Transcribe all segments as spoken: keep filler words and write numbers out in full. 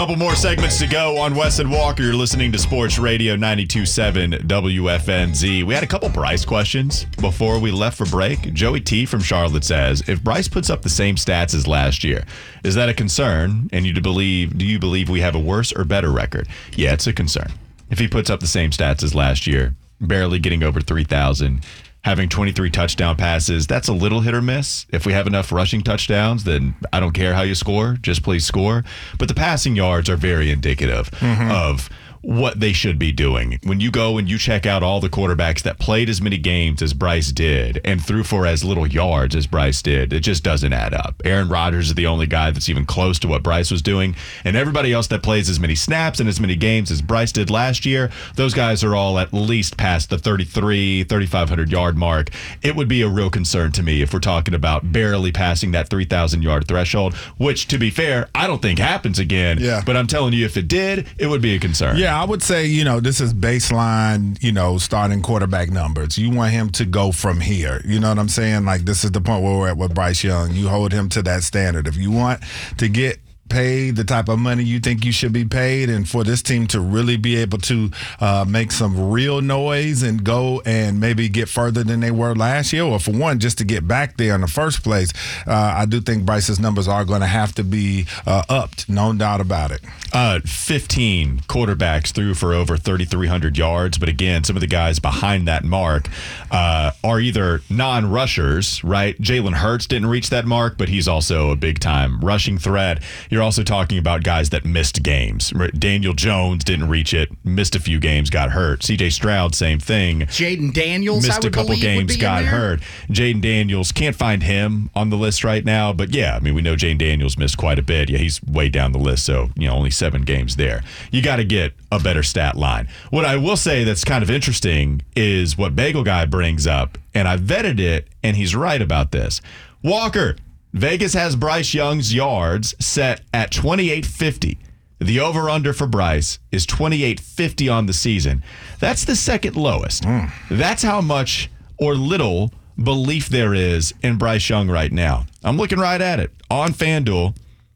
Couple more segments to go on Wes and Walker. You're listening to Sports Radio ninety-two point seven W F N Z. We had a couple Bryce questions before we left for break. Joey T from Charlotte says, if Bryce puts up the same stats as last year, is that a concern? And you do believe, do you believe we have a worse or better record? Yeah, it's a concern. If he puts up the same stats as last year, barely getting over three thousand, having twenty-three touchdown passes, that's a little hit or miss. If we have enough rushing touchdowns, then I don't care how you score, just please score. But the passing yards are very indicative mm-hmm. of what they should be doing. When you go and you check out all the quarterbacks that played as many games as Bryce did and threw for as little yards as Bryce did, it just doesn't add up. Aaron Rodgers is the only guy that's even close to what Bryce was doing, and everybody else that plays as many snaps and as many games as Bryce did last year, those guys are all at least past the thirty-three, thirty-five hundred yard mark. It would be a real concern to me if we're talking about barely passing that three thousand yard threshold, which, to be fair, I don't think happens again. Yeah. But I'm telling you, if it did, it would be a concern. Yeah, I would say, you know, this is baseline, you know, starting quarterback numbers. You want him to go from here. You know what I'm saying? Like, this is the point where we're at with Bryce Young. You hold him to that standard. If you want to get paid the type of money you think you should be paid, and for this team to really be able to uh, make some real noise and go and maybe get further than they were last year, or for one, just to get back there in the first place, uh, I do think Bryce's numbers are going to have to be uh, upped, no doubt about it. Uh, fifteen quarterbacks threw for over thirty-three hundred yards, but again, some of the guys behind that mark uh, are either non-rushers, right? Jalen Hurts didn't reach that mark, but he's also a big-time rushing threat. You're also talking about guys that missed games. Daniel Jones didn't reach it, missed a few games, got hurt. C J Stroud, same thing. Jaden Daniels, missed I would a couple believe, games, would be got in there. hurt. Jaden Daniels, can't find him on the list right now, but yeah, I mean, we know Jaden Daniels missed quite a bit. Yeah, he's way down the list, so, you know, only seven games there. You got to get a better stat line. What I will say that's kind of interesting is what Bagel Guy brings up, and I vetted it, and he's right about this. Walker, Vegas has Bryce Young's yards set at twenty-eight fifty. The over-under for Bryce is twenty-eight fifty on the season. That's the second lowest. Mm. That's how much or little belief there is in Bryce Young right now. I'm looking right at it. On FanDuel,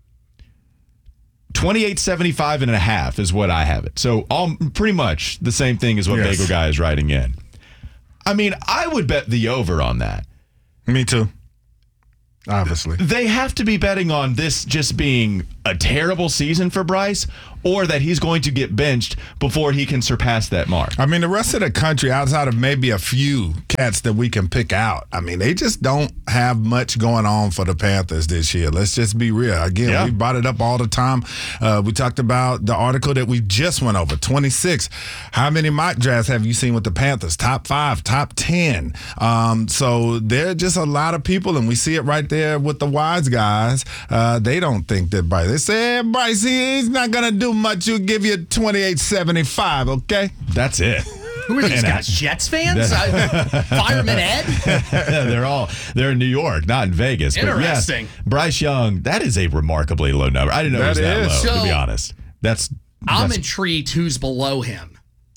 twenty-eight seventy-five and a half is what I have it. So all pretty much the same thing as what yes. Bagel Guy is writing in. I mean, I would bet the over on that. Me too. Obviously. They have to be betting on this just being a terrible season for Bryce, or that he's going to get benched before he can surpass that mark. I mean, the rest of the country, outside of maybe a few cats that we can pick out, I mean, they just don't have much going on for the Panthers this year. Let's just be real. Again, yeah. we brought it up all the time. Uh, we talked about the article that we just went over, twenty-six. How many mock drafts have you seen with the Panthers? Top five, top ten. Um, so there are just a lot of people, and we see it right there with the wise guys. Uh, they don't think that Bryce. They say, hey, Bryce, he's not going to do much. He'll give you twenty-eight seventy-five, okay? That's it. Who are these guys? Jets fans? uh, Fireman Ed? they're all they're in New York, not in Vegas. Interesting. But yes, Bryce Young, that is a remarkably low number. I didn't know that it was that is. low, so, to be honest. That's, that's I'm intrigued who's below him.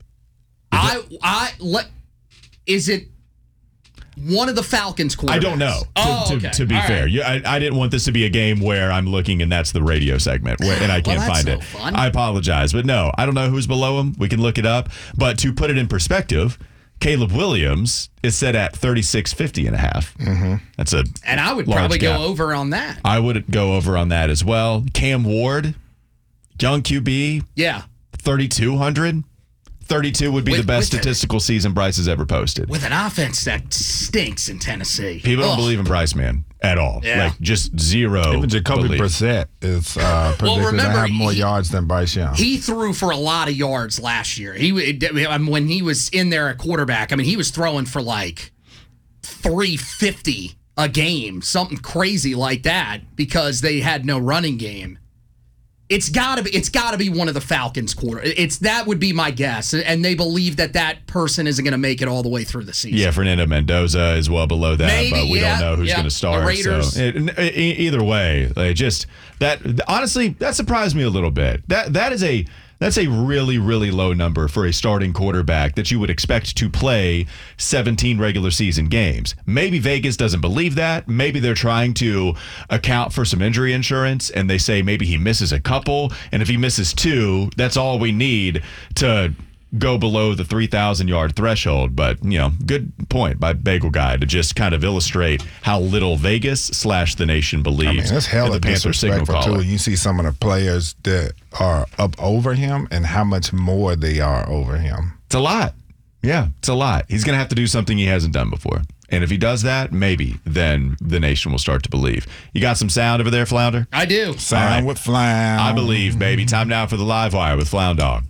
I I let is it one of the Falcons quarterbacks? I don't know, to, oh, to, okay. to be All fair. right. You, I, I didn't want this to be a game where I'm looking and that's the radio segment, where, and I can't well, find no it. Fun. I apologize. But no, I don't know who's below him. We can look it up. But to put it in perspective, Caleb Williams is set at thirty-six fifty and a half. Mm-hmm. That's a And I would large probably gap. go over on that. I would go over on that as well. Cam Ward, young Q B, yeah, thirty-two hundred. thirty-two would be with, the best with statistical a, season Bryce has ever posted. With an offense that stinks in Tennessee. People don't Ugh. believe in Bryce, man, at all. Yeah. Like, just zero Even Jacoby belief. Brissett is uh, predicted well, remember, to have more he, yards than Bryce Young. He threw for a lot of yards last year. He When he was in there at quarterback, I mean, he was throwing for like three fifty a game, something crazy like that, because they had no running game. It's got to be. It's got to be one of the Falcons' quarter. It's that would be my guess, and they believe that that person isn't going to make it all the way through the season. Yeah, Fernando Mendoza is well below that, Maybe, but we yeah, don't know who's yeah. going to start. The Raiders. So, it, e- either way, like just that. Honestly, that surprised me a little bit. That that is a That's a really, really low number for a starting quarterback that you would expect to play seventeen regular season games. Maybe Vegas doesn't believe that. Maybe they're trying to account for some injury insurance, and they say maybe he misses a couple, and if he misses two, that's all we need to go below the three thousand yard threshold. But, you know, good point by Bagel Guy to just kind of illustrate how little Vegas slash the nation believes. I mean, that's hella in the Panther signal disrespectful, caller. too. You see some of the players that are up over him and how much more they are over him. It's a lot. Yeah, it's a lot. He's going to have to do something he hasn't done before. And if he does that, maybe then the nation will start to believe. You got some sound over there, Flounder? I do. Sound right. With Flound. I believe, baby. Time now for the live wire with Flound Dog.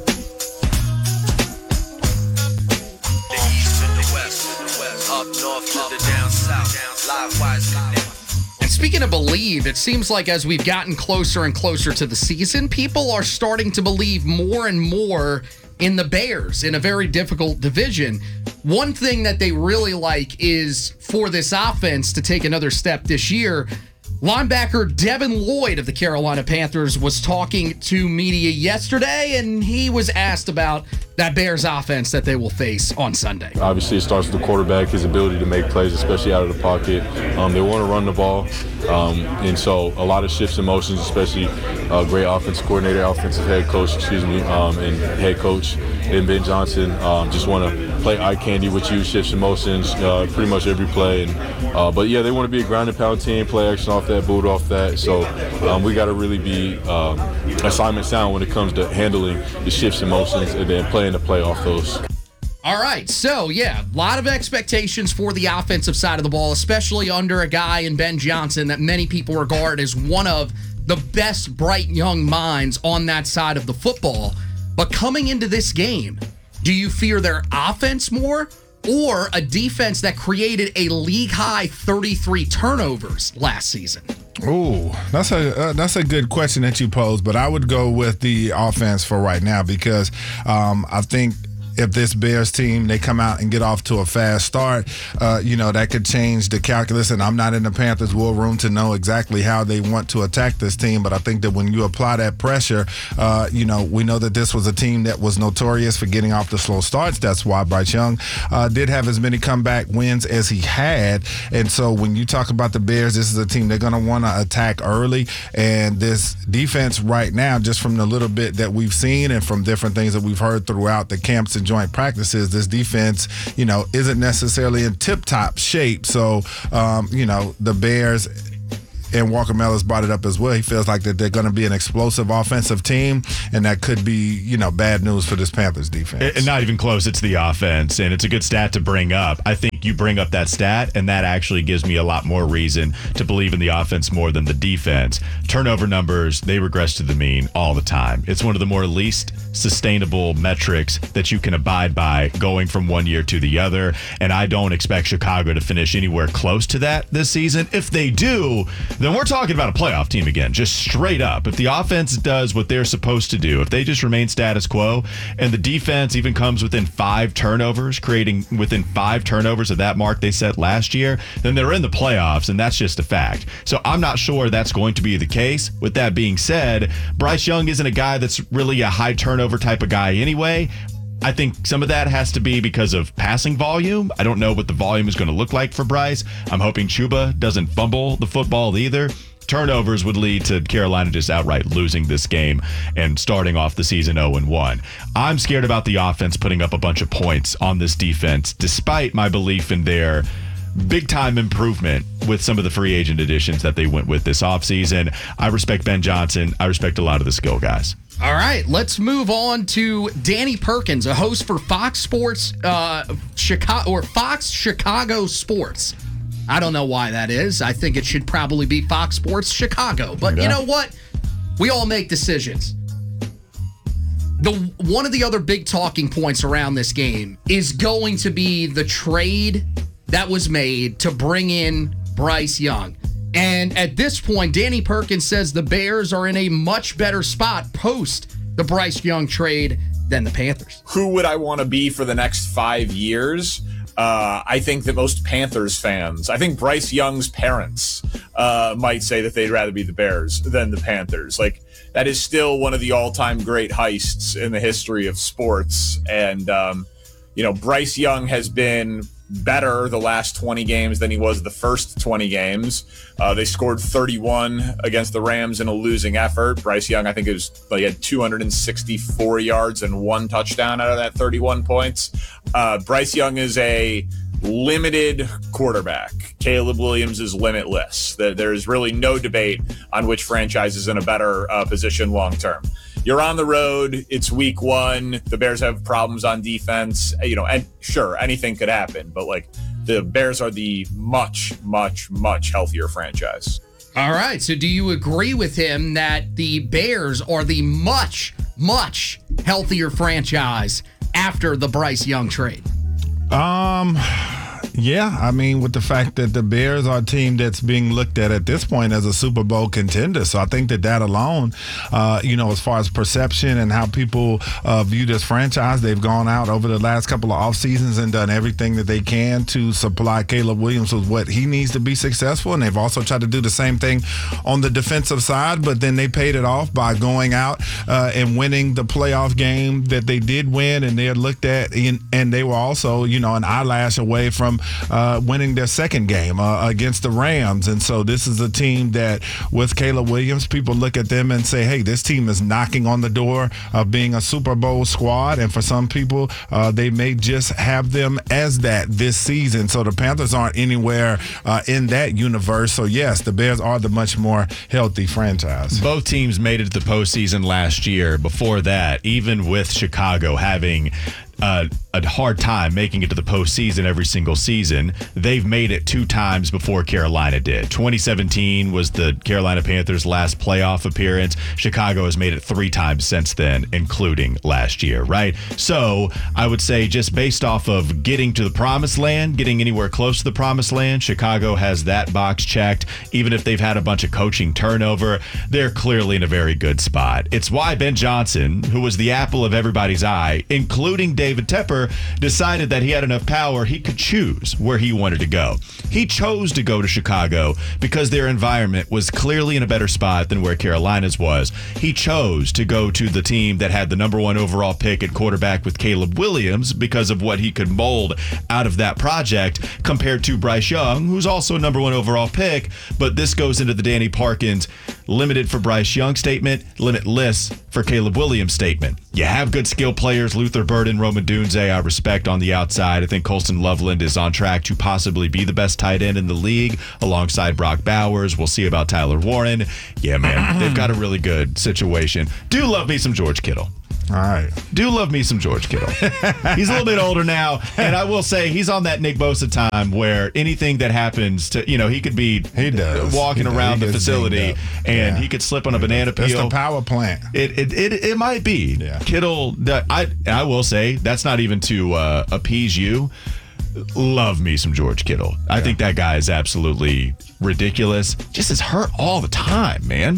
And speaking of believe, it seems like as we've gotten closer and closer to the season, people are starting to believe more and more in the Bears in a very difficult division. One thing that they really like is for this offense to take another step this year. Linebacker Devin Lloyd of the Carolina Panthers was talking to media yesterday, and he was asked about that Bears offense that they will face on Sunday. Obviously, it starts with the quarterback, his ability to make plays, especially out of the pocket. Um, they want to run the ball, um, and so a lot of shifts and motions, especially a great offensive coordinator, offensive head coach, excuse me, um, and head coach and Ben Johnson um, just want to play eye candy with you, shifts and motions, uh, pretty much every play. And uh, but yeah, they want to be a ground and pound team, play action off that, boot off that. So um, we got to really be um, assignment sound when it comes to handling the shifts and motions and then playing the play off those. All right, so yeah, a lot of expectations for the offensive side of the ball, especially under a guy in Ben Johnson that many people regard as one of the best bright young minds on that side of the football. But coming into this game, do you fear their offense more or a defense that created a league-high thirty-three turnovers last season? Ooh, that's a uh, that's a good question that you posed, but I would go with the offense for right now because um, I think if this Bears team, they come out and get off to a fast start, uh, you know, that could change the calculus. And I'm not in the Panthers' war room to know exactly how they want to attack this team. But I think that when you apply that pressure, uh, you know, we know that this was a team that was notorious for getting off the slow starts. That's why Bryce Young uh, did have as many comeback wins as he had. And so when you talk about the Bears, this is a team they're going to want to attack early. And this defense right now, just from the little bit that we've seen and from different things that we've heard throughout the camps and joint practices, this defense, you know, isn't necessarily in tip-top shape. So, um, you know, the Bears, and Walker Mellis brought it up as well, he feels like that they're going to be an explosive offensive team, and that could be, you know, bad news for this Panthers defense. And not even close. It's the offense, and it's a good stat to bring up. I think you bring up that stat, and that actually gives me a lot more reason to believe in the offense more than the defense. Turnover numbers, they regress to the mean all the time. It's one of the more least sustainable metrics that you can abide by going from one year to the other, and I don't expect Chicago to finish anywhere close to that this season. If they do, then we're talking about a playoff team again, just straight up. If the offense does what they're supposed to do, if they just remain status quo, and the defense even comes within five turnovers, creating within five turnovers of that mark they set last year, then they're in the playoffs, and that's just a fact. So I'm not sure that's going to be the case. With that being said, Bryce Young isn't a guy that's really a high turnover type of guy anyway. I think some of that has to be because of passing volume. I don't know what the volume is going to look like for Bryce. I'm hoping Chuba doesn't fumble the football either. Turnovers would lead to Carolina just outright losing this game and starting off the season oh and one. I'm scared about the offense putting up a bunch of points on this defense, despite my belief in their big-time improvement with some of the free agent additions that they went with this offseason. I respect Ben Johnson. I respect a lot of the skill guys. All right, let's move on to Danny Perkins, a host for Fox Sports uh, Chicago or Fox Chicago Sports. I don't know why that is. I think it should probably be Fox Sports Chicago. But yeah. You know what? We all make decisions. The one of the other big talking points around this game is going to be the trade that was made to bring in Bryce Young. And at this point, Danny Perkins says the Bears are in a much better spot post the Bryce Young trade than the Panthers. Who would I want to be for the next five years? Uh, I think that most Panthers fans, I think Bryce Young's parents uh, might say that they'd rather be the Bears than the Panthers. Like, that is still one of the all-time great heists in the history of sports. And, um, you know, Bryce Young has been better the last twenty games than he was the first twenty games. Uh, they scored thirty-one against the Rams in a losing effort. Bryce Young, I think it was, like, he had two hundred sixty-four yards and one touchdown out of that thirty-one points. Uh, Bryce Young is a limited quarterback. Caleb Williams is limitless. There is really no debate on which franchise is in a better uh, position long term. You're on the road. It's week one. The Bears have problems on defense. You know, and sure, anything could happen, but like the Bears are the much, much, much healthier franchise. All right. So do you agree with him that the Bears are the much, much healthier franchise after the Bryce Young trade? Um, yeah, I mean, with the fact that the Bears are a team that's being looked at at this point as a Super Bowl contender. So I think that that alone, uh, you know, as far as perception and how people uh, view this franchise, they've gone out over the last couple of off seasons and done everything that they can to supply Caleb Williams with what he needs to be successful. And they've also tried to do the same thing on the defensive side, but then they paid it off by going out uh, and winning the playoff game that they did win. And they're looked at, in, and they were also, you know, an eyelash away from Uh, winning their second game uh, against the Rams. And so this is a team that with Caleb Williams, people look at them and say, hey, this team is knocking on the door of being a Super Bowl squad. And for some people, uh, they may just have them as that this season. So the Panthers aren't anywhere uh, in that universe. So yes, the Bears are the much more healthy franchise. Both teams made it to the postseason last year. Before that, even with Chicago having Uh, a hard time making it to the postseason every single season, they've made it two times before Carolina did. twenty seventeen was the Carolina Panthers' last playoff appearance. Chicago has made it three times since then, including last year, right? So I would say just based off of getting to the promised land, getting anywhere close to the promised land, Chicago has that box checked. Even if they've had a bunch of coaching turnover, they're clearly in a very good spot. It's why Ben Johnson, who was the apple of everybody's eye, including David Tepper, decided that he had enough power he could choose where he wanted to go. He chose to go to Chicago because their environment was clearly in a better spot than where Carolina's was. He chose to go to the team that had the number one overall pick at quarterback with Caleb Williams because of what he could mold out of that project, compared to Bryce Young, who's also a number one overall pick. But this goes into the Danny Parkins limited for Bryce Young statement, limitless for Caleb Williams statement. You have good skill players, Luther Burden, Roman Dunze, I respect on the outside. I think Colston Loveland is on track to possibly be the best tight end in the league alongside Brock Bowers. We'll see about Tyler Warren. Yeah, man, they've got a really good situation. Do love me some George Kittle. All right. Do love me some George Kittle. He's a little bit older now, and I will say he's on that Nick Bosa time where anything that happens to, you know, he could be he does. walking he around does. the facility and yeah. he could slip on a banana peel. It's the power plant. It it it, it might be. Yeah. Kittle, I, I will say, that's not even to uh, appease you. Love me some George Kittle. I yeah. think that guy is absolutely ridiculous. Just is hurt all the time, man.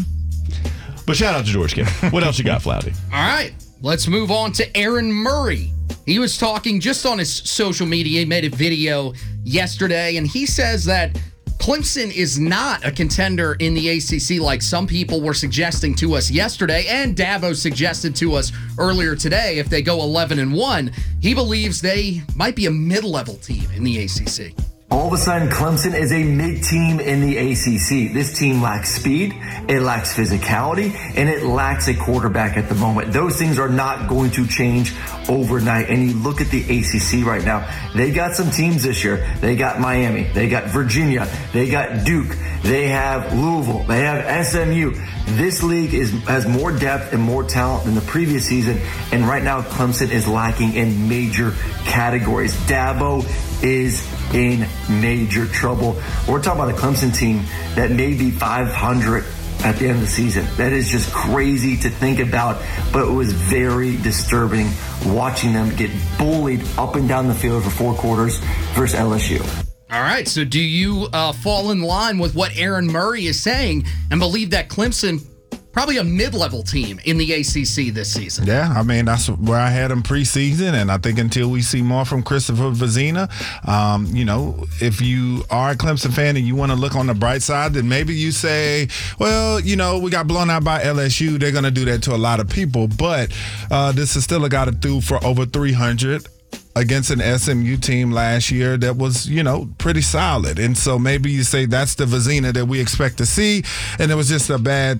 But shout out to George Kittle. What else you got, Flouty? All right. Let's move on to Aaron Murray. He was talking just on his social media. He made a video yesterday, and he says that Clemson is not a contender in the A C C like some people were suggesting to us yesterday, and Davo suggested to us earlier today. If they go eleven and one, he believes they might be a mid-level team in the A C C. All of a sudden, Clemson is a mid-team in the A C C. This team lacks speed, it lacks physicality, and it lacks a quarterback at the moment. Those things are not going to change overnight. And you look at the A C C right now, they got some teams this year. They got Miami, they got Virginia, they got Duke, they have Louisville, they have S M U. This league is has more depth and more talent than the previous season, and right now Clemson is lacking in major categories. Dabo is in major trouble. We're talking about a Clemson team that may be five hundred at the end of the season. That is just crazy to think about, but it was very disturbing watching them get bullied up and down the field for four quarters versus L S U. All right, so do you uh, fall in line with what Aaron Murray is saying and believe that Clemson probably a mid-level team in the A C C this season. Yeah, I mean, that's where I had them preseason, and I think until we see more from Christopher Vezina, um, you know, if you are a Clemson fan and you want to look on the bright side, then maybe you say, well, you know, we got blown out by L S U. They're going to do that to a lot of people, but uh, this is still a guy that threw for over three hundred against an S M U team last year that was, you know, pretty solid. And so maybe you say that's the Vezina that we expect to see, and it was just a bad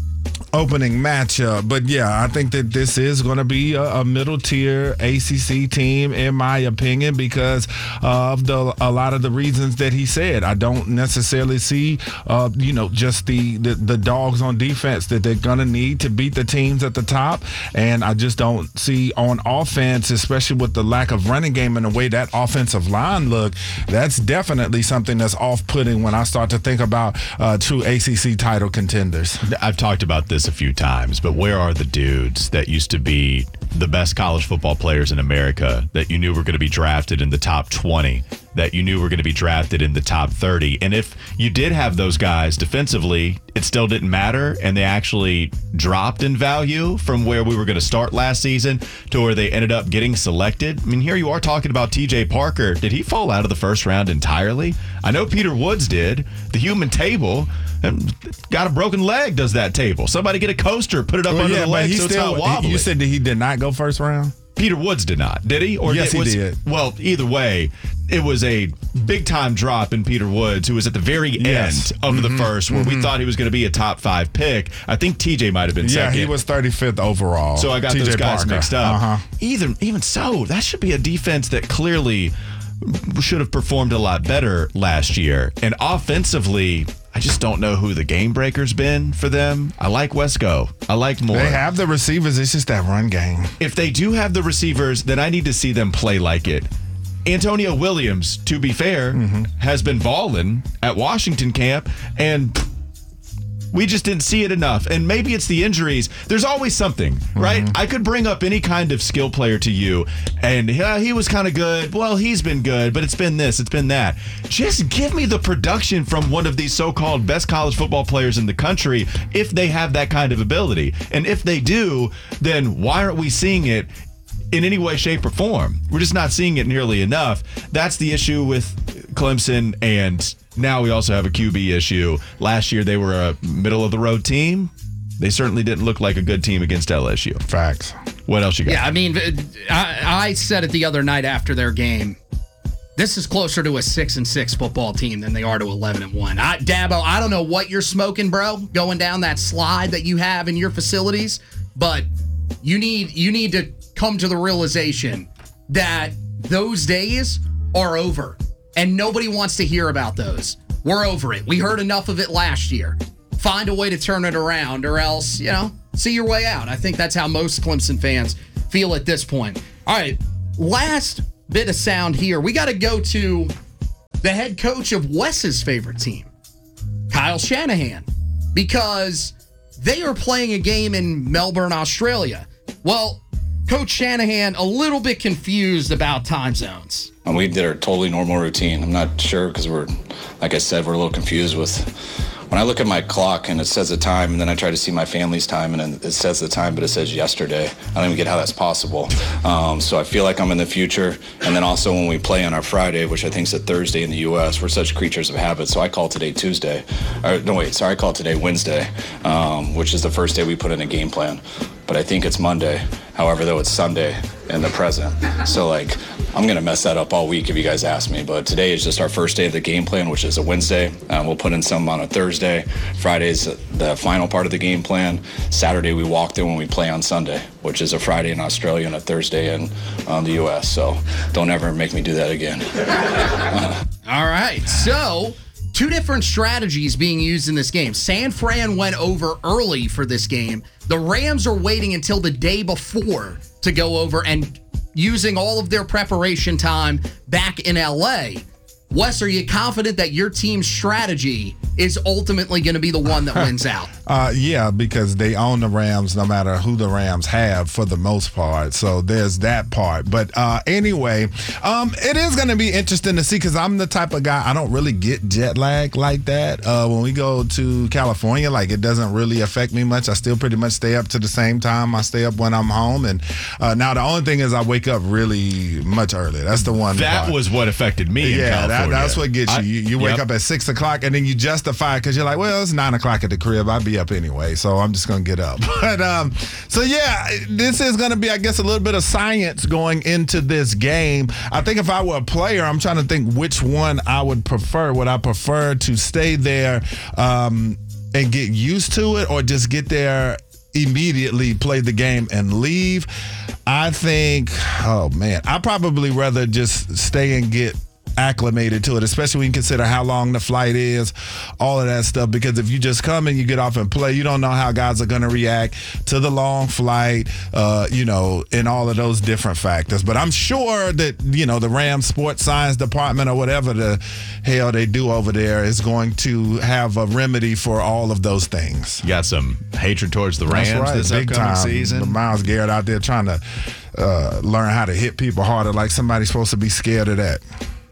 opening matchup. But yeah, I think that this is going to be a, a middle tier A C C team, in my opinion, because of the a lot of the reasons that he said. I don't necessarily see, uh, you know, just the, the the dogs on defense that they're going to need to beat the teams at the top, and I just don't see on offense, especially with the lack of running game and the way that offensive line look. That's definitely something that's off-putting when I start to think about uh, true A C C title contenders. I've talked about this a few times, but where are the dudes that used to be the best college football players in America that you knew were going to be drafted in the top twenty, that you knew were going to be drafted in the top thirty? And if you did have those guys defensively, it still didn't matter, and they actually dropped in value from where we were going to start last season to where they ended up getting selected. I mean, here you are talking about T J Parker. Did he fall out of the first round entirely? I know Peter Woods did. The human table. And got a broken leg, does that table. Somebody get a coaster, put it up well, under yeah, the leg he so still, it's not wobbly. You said that he did not go first round? Peter Woods did not. Did he? Or yes, did, was, he did. Well, either way, it was a big-time drop in Peter Woods, who was at the very yes. end of mm-hmm. the first, where mm-hmm. we thought he was going to be a top five pick. I think T J might have been yeah, second. Yeah, he was thirty-fifth overall. So I got T J those guys Parker. mixed up. Uh-huh. Either, even so, that should be a defense that clearly should have performed a lot better last year. And offensively, I just don't know who the game breaker's been for them. I like Wesco. I like Moore. They have the receivers. It's just that run game. If they do have the receivers, then I need to see them play like it. Antonio Williams, to be fair, mm-hmm. has been balling at Washington camp, and we just didn't see it enough. And maybe it's the injuries. There's always something, right? Mm-hmm. I could bring up any kind of skill player to you, and yeah, he was kind of good. Well, he's been good, but it's been this, it's been that. Just give me the production from one of these so-called best college football players in the country if they have that kind of ability. And if they do, then why aren't we seeing it in any way, shape, or form? We're just not seeing it nearly enough. That's the issue with Clemson, and now we also have a Q B issue. Last year, they were a middle-of-the-road team. They certainly didn't look like a good team against L S U. Facts. What else you got? Yeah, I mean, I, I said it the other night after their game. This is closer to a six and six football team than they are to eleven and one. I, Dabo, I don't know what you're smoking, bro, going down that slide that you have in your facilities, but you need you need to come to the realization that those days are over, and nobody wants to hear about those. We're over it. We heard enough of it last year. Find a way to turn it around, or else, you know, see your way out. I think that's how most Clemson fans feel at this point. All right, last bit of sound here. We got to go to the head coach of Wes's favorite team, Kyle Shanahan, because they are playing a game in Melbourne, Australia. Well, Coach Shanahan a little bit confused about time zones. And we did our totally normal routine. I'm not sure because we're, like I said, we're a little confused with, when I look at my clock and it says the time, and then I try to see my family's time, and then it says the time, but it says yesterday. I don't even get how that's possible. Um, so I feel like I'm in the future. And then also when we play on our Friday, which I think is a Thursday in the U S, we're such creatures of habit. So I call today Tuesday. Or, no, wait, sorry, I call today Wednesday, um, which is the first day we put in a game plan. But I think it's Monday. However, though, it's Sunday in the present. So, like, I'm going to mess that up all week if you guys ask me. But today is just our first day of the game plan, which is a Wednesday. Um, we'll put in some on a Thursday. Friday's the final part of the game plan. Saturday, we walk through when we play on Sunday, which is a Friday in Australia and a Thursday in um, the U S. So don't ever make me do that again. uh. All right. So two different strategies being used in this game. San Fran went over early for this game. The Rams are waiting until the day before to go over and using all of their preparation time back in L A. Wes, are you confident that your team's strategy is ultimately going to be the one that wins out. Uh, yeah, because they own the Rams no matter who the Rams have for the most part. So there's that part. But uh, anyway, um, it is going to be interesting to see because I'm the type of guy, I don't really get jet lag like that. Uh, when we go to California, like it doesn't really affect me much. I still pretty much stay up to the same time I stay up when I'm home. And uh, now the only thing is I wake up really much earlier. That's the one. That part. was what affected me in yeah, California. That, that's what gets you. I, You, you wake yep. up at six o'clock and then you justify it because you're like, well, it's nine o'clock at the crib. I'll be up anyway, so I'm just going to get up. But um, so, yeah, this is going to be, I guess, a little bit of science going into this game. I think if I were a player, I'm trying to think which one I would prefer. Would I prefer to stay there um, and get used to it or just get there immediately, play the game, and leave? I think, oh, man, I'd probably rather just stay and get acclimated to it, especially when you consider how long the flight is, all of that stuff. Because if you just come and you get off and play, you don't know how guys are going to react to the long flight, uh, you know, and all of those different factors. But I'm sure that, you know, the Rams Sports Science Department or whatever the hell they do over there is going to have a remedy for all of those things. You got some hatred towards the Rams That's right, this big upcoming time. season. Myles Garrett out there trying to uh, learn how to hit people harder, like somebody's supposed to be scared of that.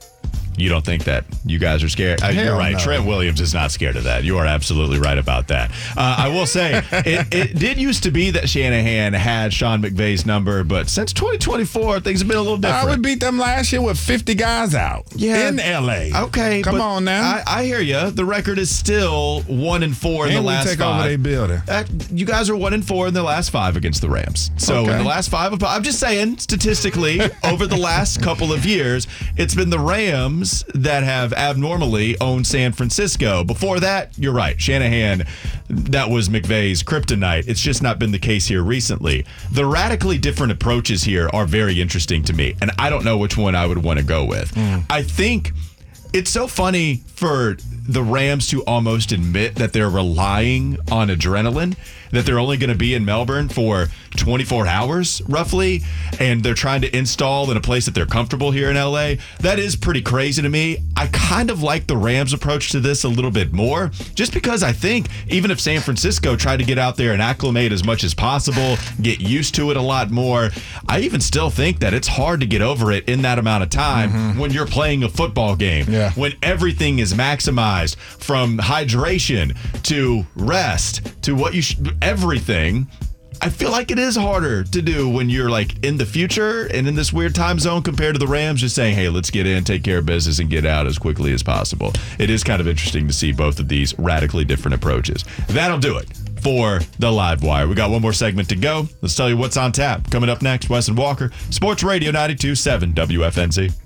You don't think that you guys are scared? Uh, you're right. no. Trent Williams is not scared of that. You are absolutely right about that. Uh, I will say, it, it did used to be that Shanahan had Sean McVay's number, but since twenty twenty-four, things have been a little different. I would beat them last year with fifty guys out Yeah. in L A. Okay, come but on now. I, I hear you. The record is still one and four in and the we last take five. over their building. Uh, you guys are one and four in the last five against the Rams. So Okay. in the last five, I'm just saying, statistically, over the last couple of years, it's been the Rams that have abnormally owned San Francisco. Before that, you're right, Shanahan, that was McVay's kryptonite. It's just not been the case here recently. The radically different approaches here are very interesting to me, and I don't know which one I would want to go with. Mm. I think it's so funny for the Rams to almost admit that they're relying on adrenaline, that they're only going to be in Melbourne for twenty-four hours, roughly, and they're trying to install in a place that they're comfortable here in L A. That is pretty crazy to me. I kind of like the Rams' approach to this a little bit more, just because I think even if San Francisco tried to get out there and acclimate as much as possible, get used to it a lot more, I even still think that it's hard to get over it in that amount of time mm-hmm. when you're playing a football game, yeah. when everything is maximized from hydration to rest to what you should, everything. I feel like it is harder to do when you're like in the future and in this weird time zone compared to the Rams just saying, hey, let's get in, take care of business, and get out as quickly as possible. It is kind of interesting to see both of these radically different approaches. That'll do it for the Live Wire. We got one more segment to go. Let's tell you what's on tap. Coming up next, Wes and Walker, Sports Radio ninety-two point seven W F N Z.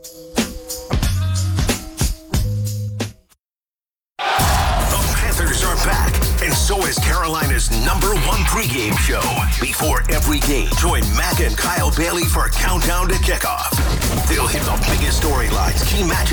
And so is Carolina's number one pregame show. Before every game, join Mac and Kyle Bailey for Countdown to Kickoff. They'll hit the biggest storylines, key matchups,